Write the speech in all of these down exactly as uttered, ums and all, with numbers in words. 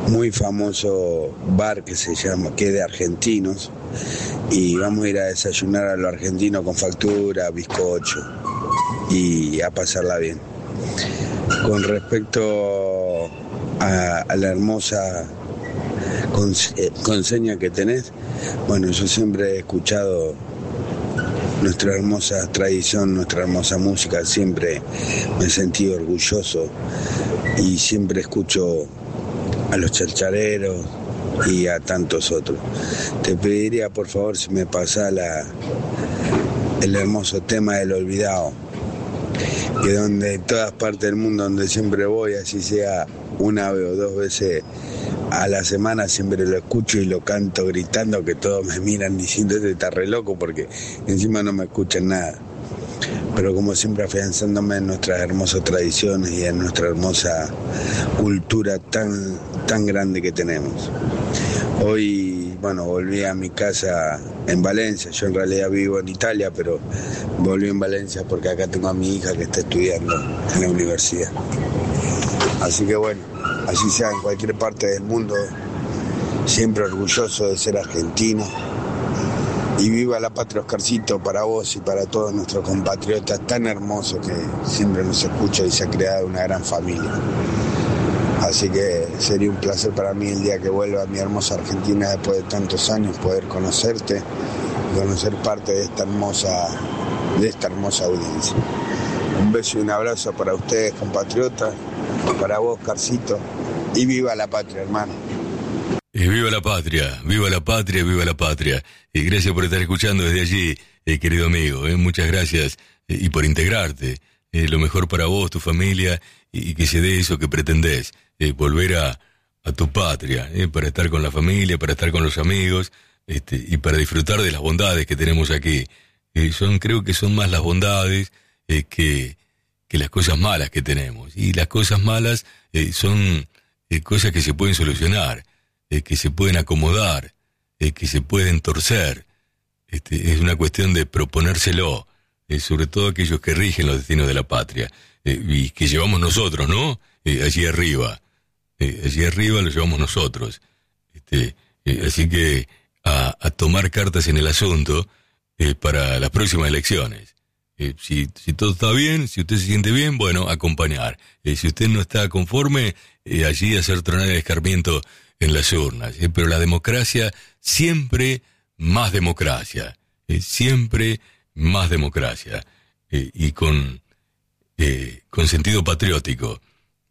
muy famoso bar que se llama, que es de argentinos, y vamos a ir a desayunar a lo argentino con factura, bizcocho y a pasarla bien. Con respecto a, a la hermosa conseña que tenés, bueno, yo siempre he escuchado nuestra hermosa tradición, nuestra hermosa música, siempre me he sentido orgulloso y siempre escucho a los chalchareros y a tantos otros. Te pediría por favor si me pasás la, el hermoso tema del olvidado, que donde en todas partes del mundo donde siempre voy, así sea una vez o dos veces a la semana, siempre lo escucho y lo canto gritando, que todos me miran diciendo este está re loco, porque encima no me escuchan nada. Pero como siempre afianzándome en nuestras hermosas tradiciones y en nuestra hermosa cultura tan, tan grande que tenemos. Hoy, bueno, volví a mi casa en Valencia. Yo en realidad vivo en Italia, pero volví en Valencia porque acá tengo a mi hija que está estudiando en la universidad. Así que bueno, así sea en cualquier parte del mundo, siempre orgulloso de ser argentino. Y viva la patria, Oscarcito, para vos y para todos nuestros compatriotas tan hermosos que siempre nos escuchan y se ha creado una gran familia. Así que sería un placer para mí el día que vuelva a mi hermosa Argentina después de tantos años poder conocerte y conocer parte de esta hermosa, de esta hermosa audiencia. Un beso y un abrazo para ustedes, compatriotas, para vos, Oscarcito, y viva la patria, hermano. Eh, viva la patria, viva la patria, viva la patria. Y gracias por estar escuchando desde allí, eh, querido amigo. Eh, muchas gracias eh, y por integrarte. Eh, lo mejor para vos, tu familia, y, y que se dé eso que pretendés. Eh, volver a, a tu patria, eh, para estar con la familia, para estar con los amigos, este, y para disfrutar de las bondades que tenemos aquí. Eh, son, creo que son más las bondades eh, que, que las cosas malas que tenemos. Y las cosas malas eh, son eh, cosas que se pueden solucionar. Eh, que se pueden acomodar, eh, que se pueden torcer. Este, es una cuestión de proponérselo, eh, sobre todo aquellos que rigen los destinos de la patria, eh, y que llevamos nosotros, ¿no? Eh, allí arriba, eh, allí arriba lo llevamos nosotros. Este, eh, así que a, a tomar cartas en el asunto eh, para las próximas elecciones. Eh, si, si todo está bien, si usted se siente bien, bueno, acompañar. Eh, si usted no está conforme, eh, allí hacer tronar el escarmiento en las urnas, eh, pero la democracia, siempre más democracia, eh, siempre más democracia, eh, y con, eh, con sentido patriótico,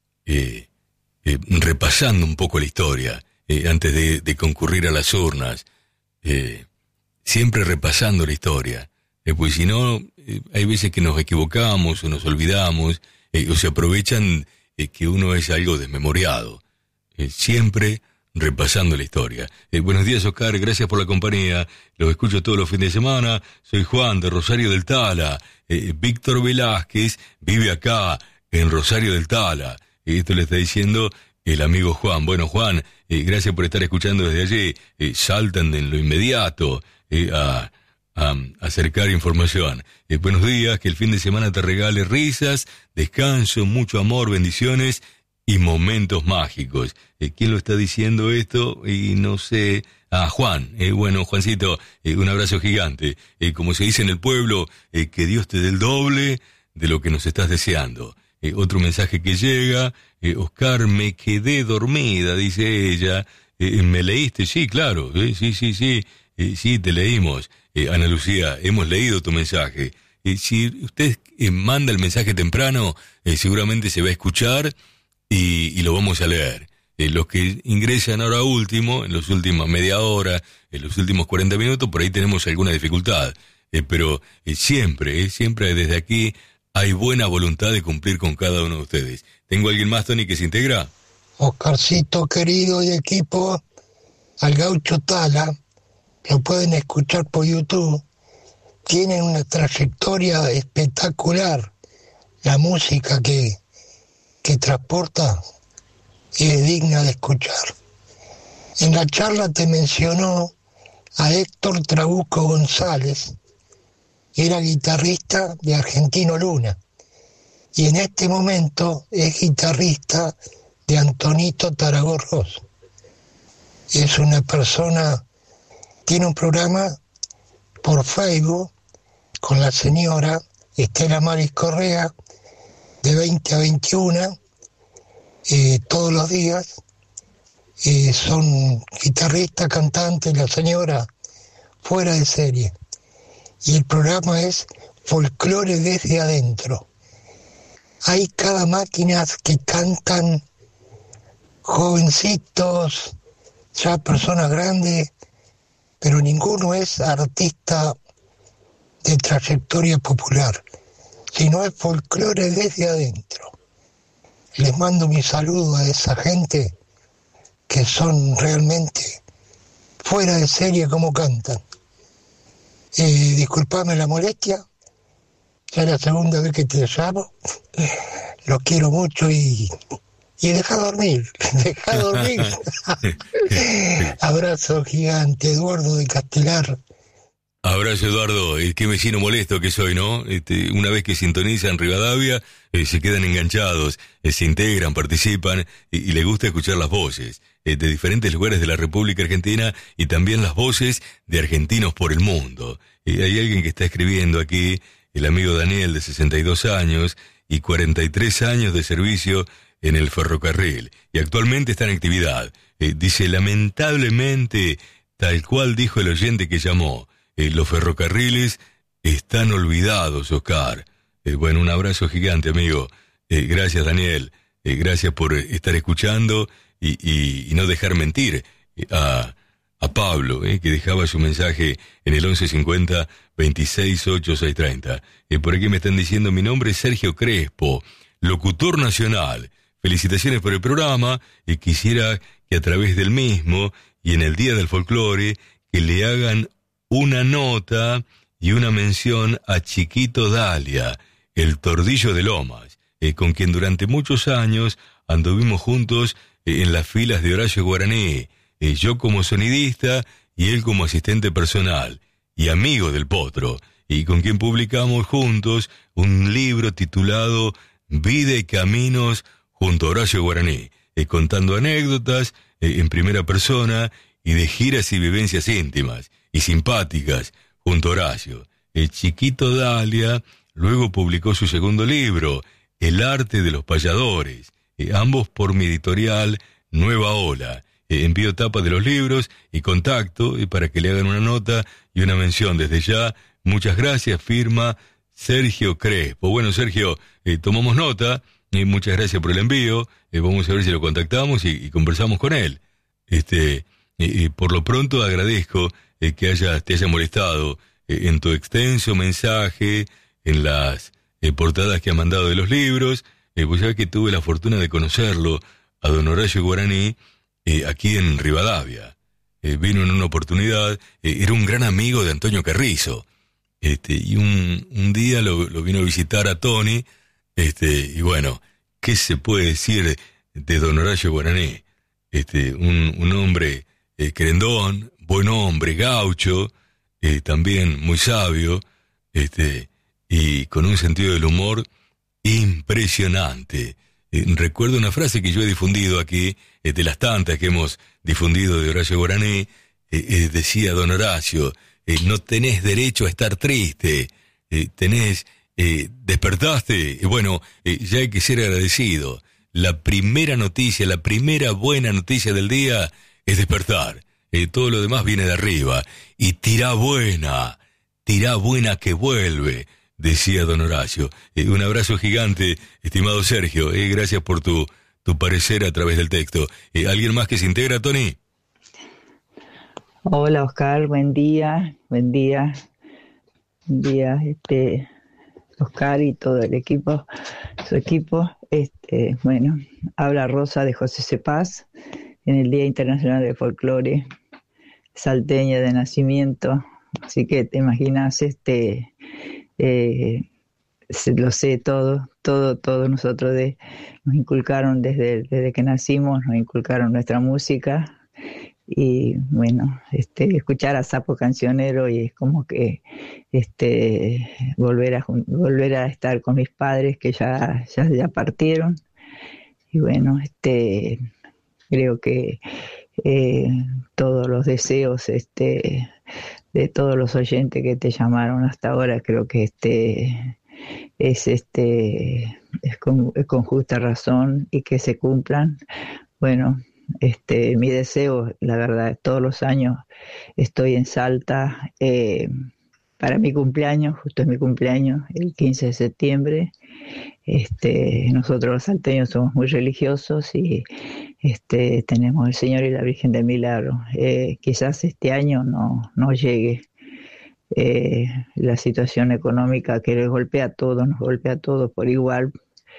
eh, eh, repasando un poco la historia, eh, antes de, de concurrir a las urnas, eh, siempre repasando la historia, eh, pues si no, eh, hay veces que nos equivocamos o nos olvidamos, eh, o se aprovechan eh, que uno es algo desmemoriado, eh, siempre repasando la historia. Eh, buenos días, Oscar, gracias por la compañía. Los escucho todos los fines de semana. Soy Juan de Rosario del Tala. Eh, Víctor Velázquez vive acá en Rosario del Tala. Eh, esto le está diciendo el amigo Juan. Bueno, Juan, eh, gracias por estar escuchando desde allí. Eh, saltan en lo inmediato eh, a, a, a acercar información. Eh, buenos días, que el fin de semana te regale risas, descanso, mucho amor, bendiciones y momentos mágicos. Eh, ¿Quién lo está diciendo esto? Y no sé. Ah, Juan. Eh, bueno, Juancito, eh, un abrazo gigante. Eh, como se dice en el pueblo, eh, que Dios te dé el doble de lo que nos estás deseando. Eh, otro mensaje que llega. Eh, Oscar, me quedé dormida, dice ella. Eh, ¿Me leíste? Sí, claro. Eh, sí, sí, sí. Eh, sí, te leímos. Eh, Ana Lucía, hemos leído tu mensaje. Eh, si usted eh, manda el mensaje temprano, eh, seguramente se va a escuchar y, y lo vamos a leer. Eh, los que ingresan ahora último, en los últimos media hora, en los últimos cuarenta minutos, por ahí tenemos alguna dificultad. Eh, pero eh, siempre, eh, siempre desde aquí hay buena voluntad de cumplir con cada uno de ustedes. ¿Tengo alguien más, Tony, que se integra? Oscarcito querido y equipo, al Gaucho Tala, lo pueden escuchar por YouTube. Tienen una trayectoria espectacular. La música que, que transporta es digna de escuchar. En la charla te mencionó a Héctor Trabuco González, que era guitarrista de Argentino Luna, y en este momento es guitarrista de Antonito Taragorros. Es una persona, tiene un programa por Facebook con la señora Estela Maris Correa, de veinte a veintiuno, eh, todos los días. Eh, son guitarristas, cantantes, la señora fuera de serie. Y el programa es Folclore desde adentro. Hay cada máquina que cantan jovencitos, ya personas grandes, pero ninguno es artista de trayectoria popular, sino es folclore desde adentro. Les mando mi saludo a esa gente que son realmente fuera de serie como cantan. Eh, disculpame la molestia, ya es la segunda vez que te llamo, los quiero mucho y, y deja dormir, deja dormir. Abrazo gigante, Eduardo de Castelar. Abrazo, Eduardo. Eh, qué vecino molesto que soy, ¿no? Este, una vez que sintonizan Rivadavia, eh, se quedan enganchados, eh, se integran, participan y, y les gusta escuchar las voces eh, de diferentes lugares de la República Argentina y también las voces de argentinos por el mundo. Eh, hay alguien que está escribiendo aquí, el amigo Daniel, de sesenta y dos años y cuarenta y tres años de servicio en el ferrocarril, y actualmente está en actividad. Eh, dice, lamentablemente, tal cual dijo el oyente que llamó, Eh, los ferrocarriles están olvidados, Oscar. Eh, bueno, un abrazo gigante, amigo. Eh, gracias, Daniel. Eh, gracias por estar escuchando y, y, y no dejar mentir eh, a, a Pablo, eh, que dejaba su mensaje en el once cincuenta, veintiséis, ocho, seis treinta. Eh, por aquí me están diciendo, mi nombre es Sergio Crespo, locutor nacional. Felicitaciones por el programa y quisiera que a través del mismo y en el Día del Folclore que le hagan una nota y una mención a Chiquito Dalia, el tordillo de Lomas, eh, con quien durante muchos años anduvimos juntos eh, en las filas de Horacio Guaraní, eh, yo como sonidista y él como asistente personal, y amigo del Potro, y con quien publicamos juntos un libro titulado Vida y Caminos junto a Horacio Guaraní, eh, contando anécdotas eh, en primera persona y de giras y vivencias íntimas y simpáticas junto a Horacio. El Chiquito Dalia luego publicó su segundo libro, El arte de los payadores, eh, ambos por mi editorial Nueva Ola. Eh, envío tapa de los libros y contacto eh, para que le hagan una nota y una mención. Desde ya, muchas gracias, firma Sergio Crespo. Bueno, Sergio, eh, tomamos nota, eh, muchas gracias por el envío, eh, vamos a ver si lo contactamos y, y conversamos con él. Este, eh, eh, por lo pronto agradezco Eh, que haya, te haya molestado eh, en tu extenso mensaje, en las eh, portadas que ha mandado de los libros. Eh, pues ya que tuve la fortuna de conocerlo, a don Horacio Guaraní, eh, aquí en Rivadavia. Eh, vino en una oportunidad, eh, era un gran amigo de Antonio Carrizo. Este, y un, un día lo, lo vino a visitar a Tony, este, y bueno, ¿qué se puede decir de don Horacio Guaraní? Este, un, un hombre eh, querendón, buen hombre, gaucho, eh, también muy sabio, este, y con un sentido del humor impresionante. Eh, recuerdo una frase que yo he difundido aquí, eh, de las tantas que hemos difundido de Horacio Guaraní, eh, eh, decía don Horacio, eh, no tenés derecho a estar triste, eh, tenés, eh, despertaste, y bueno, eh, ya hay que ser agradecido. La primera noticia, la primera buena noticia del día es despertar. Eh, todo lo demás viene de arriba. Y tirá buena, tirá buena que vuelve, decía don Horacio. Eh, un abrazo gigante, estimado Sergio. Eh, gracias por tu, tu parecer a través del texto. Eh, ¿Alguien más que se integra, Tony? Hola, Oscar, buen día, buen día. Buen día, este, Oscar y todo el equipo, su equipo. Este, bueno, habla Rosa de José Cepaz en el Día Internacional del Folclore, salteña de nacimiento, así que te imaginas, este, eh, lo sé todo, todo, todo nosotros de, nos inculcaron desde, desde que nacimos, nos inculcaron nuestra música, y bueno, este, escuchar a Sapo Cancionero y es como que este, volver a volver a estar con mis padres que ya, ya, ya partieron, y bueno, este, creo que eh, todos los deseos este, de todos los oyentes que te llamaron hasta ahora. Creo que este es este es con, es con justa razón y que se cumplan. Bueno, este mi deseo, la verdad, todos los años estoy en Salta eh, para mi cumpleaños, justo es mi cumpleaños, el quince de septiembre. Este, nosotros los salteños somos muy religiosos y este, tenemos el Señor y la Virgen del Milagro. Eh, quizás este año no, no llegue. Eh, la situación económica que les golpea a todos, nos golpea a todos por igual.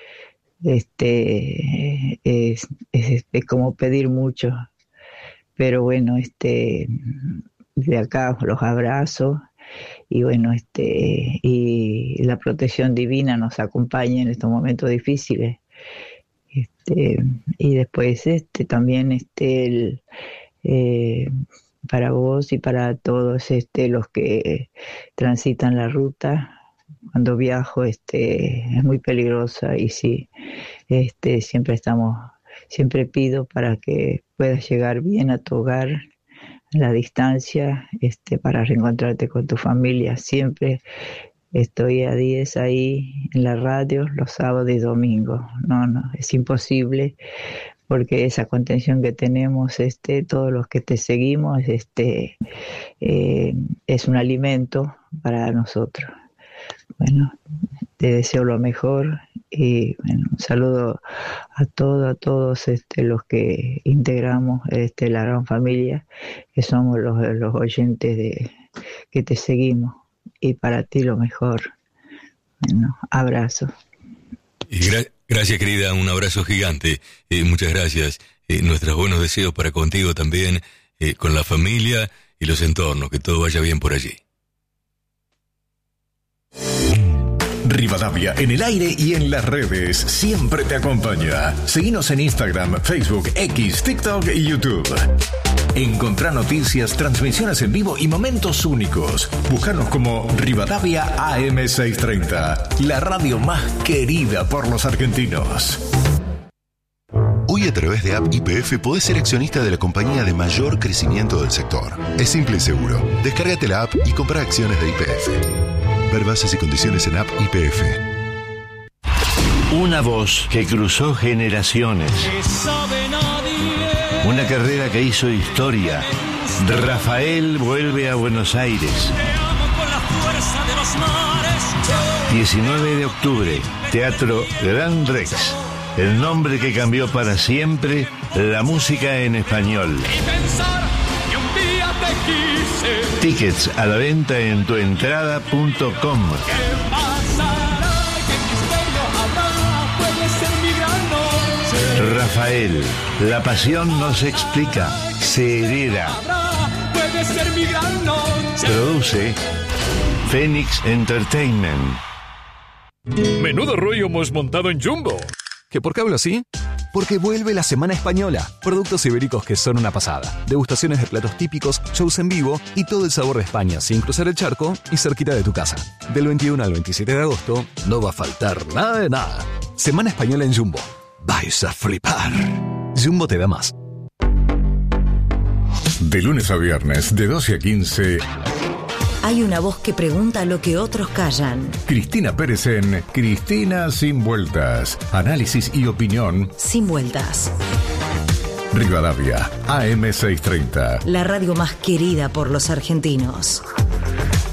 Este, es, es, es como pedir mucho. Pero bueno, este, de acá los abrazo. Y bueno, este y la protección divina nos acompaña en estos momentos difíciles. Este, y después este también este el, eh, para vos y para todos este los que transitan la ruta. Cuando viajo este es muy peligrosa y sí, este siempre estamos siempre pido para que puedas llegar bien a tu hogar. La distancia, este, para reencontrarte con tu familia. Siempre estoy a diez ahí en la radio los sábados y domingos. No, no, es imposible porque esa contención que tenemos, este, todos los que te seguimos, este, eh, es un alimento para nosotros. Bueno, te deseo lo mejor y bueno, un saludo a todos, a todos este, los que integramos este, la gran familia, que somos los, los oyentes de, que te seguimos, y para ti lo mejor. Bueno, abrazo. Y gra- gracias querida, un abrazo gigante, eh, muchas gracias, eh, nuestros buenos deseos para contigo también, eh, con la familia y los entornos, que todo vaya bien por allí. Rivadavia en el aire y en las redes siempre te acompaña. Seguinos en Instagram, Facebook, X, TikTok y YouTube. Encontrá noticias, transmisiones en vivo y momentos únicos. Búscanos como Rivadavia A M seiscientos treinta, la radio más querida por los argentinos. Hoy a través de App Y P F podés ser accionista de la compañía de mayor crecimiento del sector. Es simple y seguro. Descárgate la app y compra acciones de Y P F. Ver bases y condiciones en App Y P F. Una voz que cruzó generaciones. Una carrera que hizo historia. Rafael vuelve a Buenos Aires. diecinueve de octubre, Teatro Gran Rex. El nombre que cambió para siempre la música en español. Tickets a la venta en tuentrada punto com. Rafael, la pasión no se explica, se hereda. Produce Phoenix Entertainment. Menudo rollo hemos montado en Jumbo. ¿Que por qué hablo así? Porque vuelve la Semana Española. Productos ibéricos que son una pasada. Degustaciones de platos típicos, shows en vivo y todo el sabor de España sin cruzar el charco y cerquita de tu casa. Del veintiuno al veintisiete de agosto no va a faltar nada de nada. Semana Española en Jumbo. Vais a flipar. Jumbo te da más. De lunes a viernes, de doce a quince... Hay una voz que pregunta lo que otros callan. Cristina Pérez en Cristina Sin Vueltas. Análisis y opinión Sin vueltas. Rivadavia, A M seiscientos treinta. La radio más querida por los argentinos.